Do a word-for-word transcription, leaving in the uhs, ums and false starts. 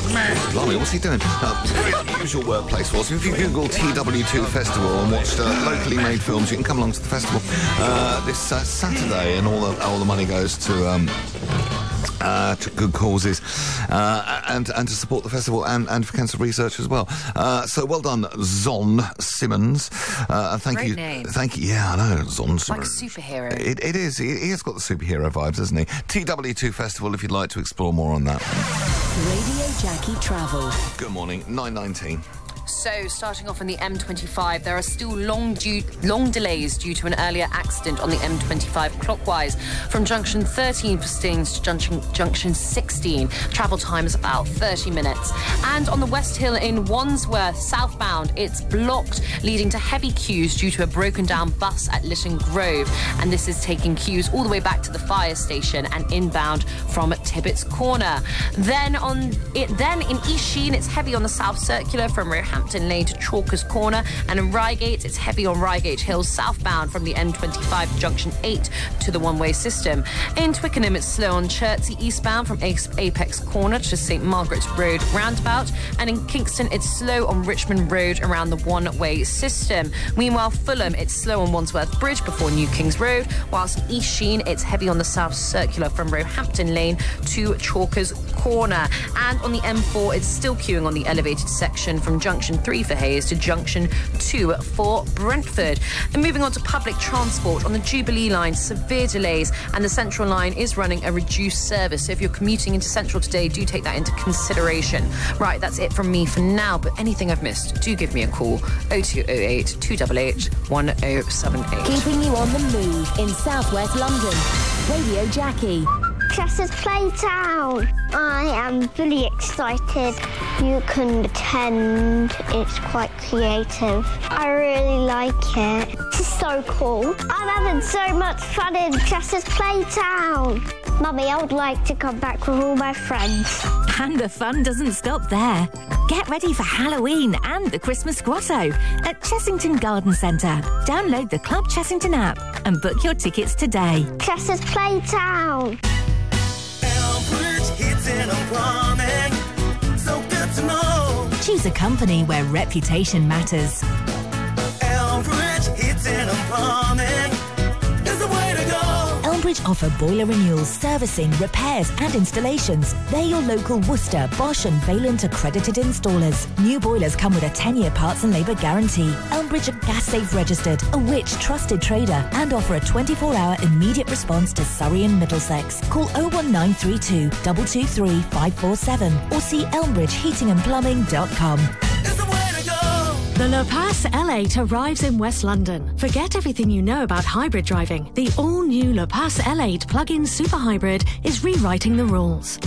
Blimey, what's he doing? Uh, very unusual workplace for us. If you Google T W two Festival and watched uh, locally made films, you can come along to the festival uh, this uh, Saturday, and all the, all the money goes to... Um, Uh, to good causes uh, and and to support the festival and, and for cancer research as well. Uh, so well done, Zon Simmons. Uh, thank Great you. name. Thank you. Yeah, I know, Zon Simmons. Like a superhero. It, it is. He, he has got the superhero vibes, hasn't he? T W two Festival, if you'd like to explore more on that. Radio Jackie Travel. Good morning, nine nineteen. So, starting off on the M twenty-five, there are still long due, long delays due to an earlier accident on the M twenty-five clockwise from junction thirteen for Staines to junction, junction sixteen. Travel time is about thirty minutes. And on the West Hill in Wandsworth, southbound, it's blocked, leading to heavy queues due to a broken down bus at Lytton Grove. And this is taking queues all the way back to the fire station and inbound from Tibbetts Corner. Then on it, then in East Sheen, it's heavy on the South Circular from Roehampton Lane to Chalkers Corner, and in Reigate it's heavy on Reigate Hill southbound from the M twenty-five junction eight to the one-way system. In Twickenham it's slow on Chertsey eastbound from Apex Corner to St Margaret's Road roundabout, and in Kingston it's slow on Richmond Road around the one-way system. Meanwhile, Fulham it's slow on Wandsworth Bridge before New Kings Road, whilst in East Sheen it's heavy on the South Circular from Roehampton Lane to Chalkers Corner. And on the M four it's still queuing on the elevated section from junction three for Hayes to junction two for Brentford. And moving on to public transport, on the Jubilee line, severe delays, and the Central line is running a reduced service. So if you're commuting into Central today, do take that into consideration. Right, that's it from me for now, but anything I've missed, do give me a call. oh two oh eight, two eight eight, one oh seven eight. Keeping you on the move in southwest London. Radio Jackie. Chester's Playtown. I am really excited. You can pretend it's quite creative. I really like it. This is so cool. I'm having so much fun in Chester's Playtown. Mummy, I would like to come back with all my friends. And the fun doesn't stop there. Get ready for Halloween and the Christmas Grotto at Chessington Garden Centre. Download the Club Chessington app and book your tickets today. Chester's Playtown. So good to know. Choose a company where reputation matters. Elmbridge Heating and Plumbing is the way to go. Elmbridge offer boiler renewals, servicing, repairs and installations. They're your local Worcester, Bosch and Vaillant accredited installers. New boilers come with a ten-year parts and labour guarantee. Elmbridge are gas safe registered, a Which trusted trader, and offer a twenty-four hour immediate response to Surrey and Middlesex. Call oh one nine three two, two two three, five four seven or see elmbridge heating and plumbing dot com. The La Paz L eight arrives in West London. Forget everything you know about hybrid driving. The all-new La Paz L eight plug-in super hybrid is rewriting the rules.